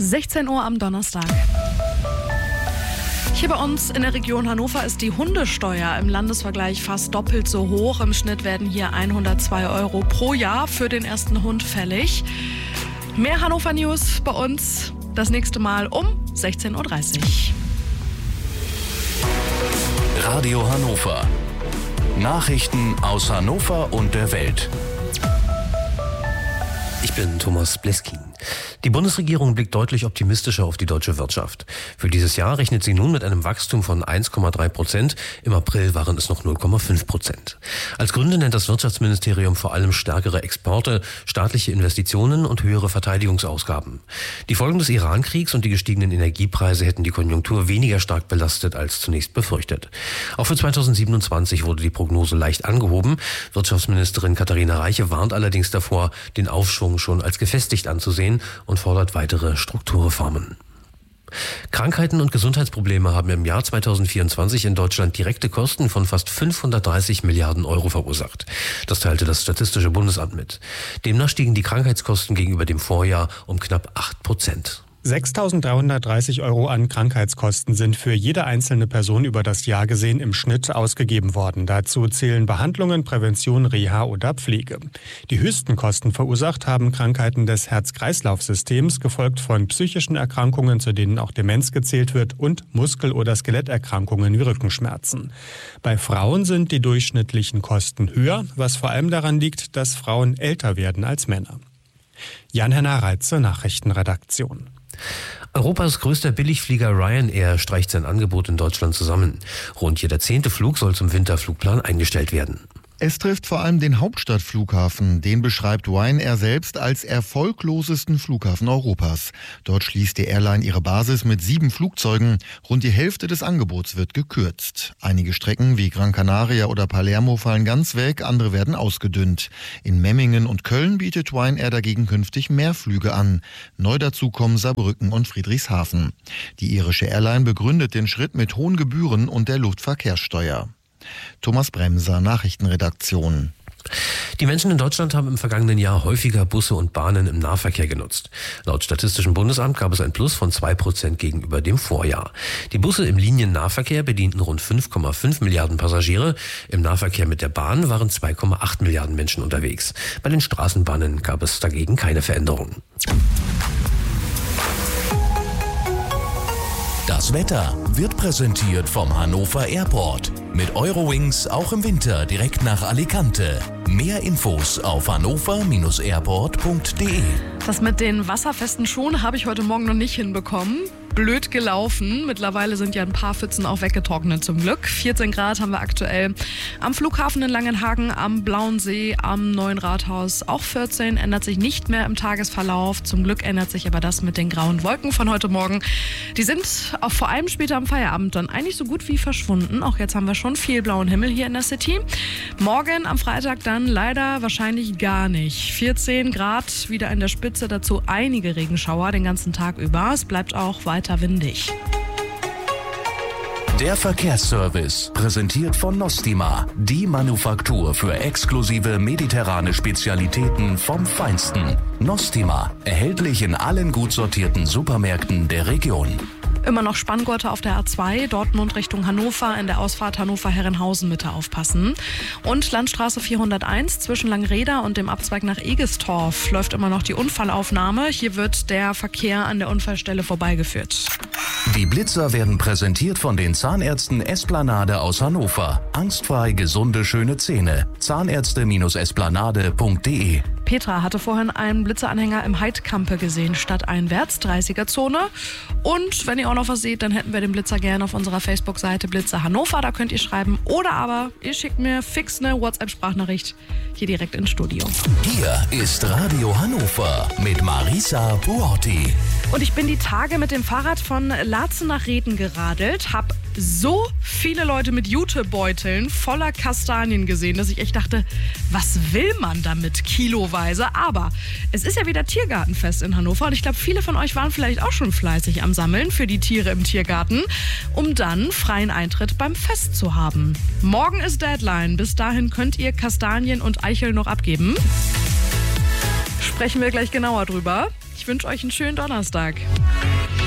16 Uhr am Donnerstag. Hier bei uns in der Region Hannover ist die Hundesteuer im Landesvergleich fast doppelt so hoch. Im Schnitt werden hier 102 € pro Jahr für den ersten Hund fällig. Mehr Hannover News bei uns das nächste Mal um 16.30 Uhr. Radio Hannover. Nachrichten aus Hannover und der Welt. Ich bin Thomas Bleskin. Die Bundesregierung blickt deutlich optimistischer auf die deutsche Wirtschaft. Für dieses Jahr rechnet sie nun mit einem Wachstum von 1,3%. Im April waren es noch 0,5%. Als Gründe nennt das Wirtschaftsministerium vor allem stärkere Exporte, staatliche Investitionen und höhere Verteidigungsausgaben. Die Folgen des Iran-Kriegs und die gestiegenen Energiepreise hätten die Konjunktur weniger stark belastet als zunächst befürchtet. Auch für 2027 wurde die Prognose leicht angehoben. Wirtschaftsministerin Katharina Reiche warnt allerdings davor, den Aufschwung schon als gefestigt anzusehen und fordert weitere Strukturreformen. Krankheiten und Gesundheitsprobleme haben im Jahr 2024 in Deutschland direkte Kosten von fast 530 Milliarden € verursacht. Das teilte das Statistische Bundesamt mit. Demnach stiegen die Krankheitskosten gegenüber dem Vorjahr um knapp 8%. 6.330 € an Krankheitskosten sind für jede einzelne Person über das Jahr gesehen im Schnitt ausgegeben worden. Dazu zählen Behandlungen, Prävention, Reha oder Pflege. Die höchsten Kosten verursacht haben Krankheiten des Herz-Kreislauf-Systems, gefolgt von psychischen Erkrankungen, zu denen auch Demenz gezählt wird, und Muskel- oder Skeletterkrankungen wie Rückenschmerzen. Bei Frauen sind die durchschnittlichen Kosten höher, was vor allem daran liegt, dass Frauen älter werden als Männer. Jan-Henner Reitze, Nachrichtenredaktion. Europas größter Billigflieger Ryanair streicht sein Angebot in Deutschland zusammen. Rund jeder 10. Flug soll zum Winterflugplan eingestellt werden. Es trifft vor allem den Hauptstadtflughafen. Den beschreibt Ryanair selbst als erfolglosesten Flughafen Europas. Dort schließt die Airline ihre Basis mit 7 Flugzeugen. Rund die Hälfte des Angebots wird gekürzt. Einige Strecken wie Gran Canaria oder Palermo fallen ganz weg, andere werden ausgedünnt. In Memmingen und Köln bietet Ryanair dagegen künftig mehr Flüge an. Neu dazu kommen Saarbrücken und Friedrichshafen. Die irische Airline begründet den Schritt mit hohen Gebühren und der Luftverkehrssteuer. Thomas Bremser, Nachrichtenredaktion. Die Menschen in Deutschland haben im vergangenen Jahr häufiger Busse und Bahnen im Nahverkehr genutzt. Laut Statistischem Bundesamt gab es ein Plus von 2% gegenüber dem Vorjahr. Die Busse im Liniennahverkehr bedienten rund 5,5 Milliarden Passagiere. Im Nahverkehr mit der Bahn waren 2,8 Milliarden Menschen unterwegs. Bei den Straßenbahnen gab es dagegen keine Veränderung. Das Wetter wird präsentiert vom Hannover Airport. Mit Eurowings auch im Winter direkt nach Alicante. Mehr Infos auf hannover-airport.de. Das mit den wasserfesten Schuhen habe ich heute Morgen noch nicht hinbekommen. Blöd gelaufen. Mittlerweile sind ja ein paar Pfützen auch weggetrocknet zum Glück. 14 Grad haben wir aktuell am Flughafen in Langenhagen, am Blauen See, am Neuen Rathaus. Auch 14, ändert sich nicht mehr im Tagesverlauf. Zum Glück ändert sich aber das mit den grauen Wolken von heute Morgen. Die sind auch vor allem später am Feierabend dann eigentlich so gut wie verschwunden. Auch jetzt haben wir schon viel blauen Himmel hier in der City. Morgen am Freitag dann leider wahrscheinlich gar nicht. 14 Grad, wieder in der Spitze, dazu einige Regenschauer den ganzen Tag über. Es bleibt auch weiter windig. Der Verkehrsservice, präsentiert von Nostima, die Manufaktur für exklusive mediterrane Spezialitäten vom Feinsten. Nostima, erhältlich in allen gut sortierten Supermärkten der Region. Immer noch Spanngurte auf der A2, Dortmund Richtung Hannover, in der Ausfahrt Hannover-Herrenhausen bitte aufpassen. Und Landstraße 401 zwischen Langreda und dem Abzweig nach Egestorf läuft immer noch die Unfallaufnahme. Hier wird der Verkehr an der Unfallstelle vorbeigeführt. Die Blitzer werden präsentiert von den Zahnärzten Esplanade aus Hannover. Angstfrei gesunde, schöne Zähne. Zahnärzte-esplanade.de. Petra hatte vorhin einen Blitzeranhänger im Heidkampe gesehen, stadteinwärts, 30er-Zone. Und wenn ihr auch noch was seht, dann hätten wir den Blitzer gerne auf unserer Facebook-Seite Blitzer Hannover. Da könnt ihr schreiben. Oder aber ihr schickt mir fix eine WhatsApp-Sprachnachricht hier direkt ins Studio. Hier ist Radio Hannover mit Marisa Buotti. Und ich bin die Tage mit dem Fahrrad von Laatzen nach Reden geradelt, hab so viele Leute mit Jutebeuteln voller Kastanien gesehen, dass ich echt dachte, was will man damit kiloweise? Aber es ist ja wieder Tiergartenfest in Hannover und ich glaube, viele von euch waren vielleicht auch schon fleißig am Sammeln für die Tiere im Tiergarten, um dann freien Eintritt beim Fest zu haben. Morgen ist Deadline. Bis dahin könnt ihr Kastanien und Eicheln noch abgeben. Sprechen wir gleich genauer drüber. Ich wünsche euch einen schönen Donnerstag.